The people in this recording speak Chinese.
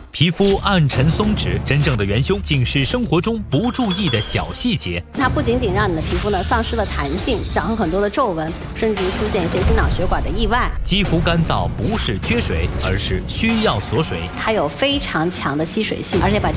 皮肤暗沉松弛，真正的元凶竟是生活中不注意的小细节。 它不仅仅让你的皮肤呢丧失了弹性，长很多的皱纹，甚至于出现一些心脑血管的意外。 肌肤干燥不是缺水，而是需要锁水。 它有非常强的吸水性，而且把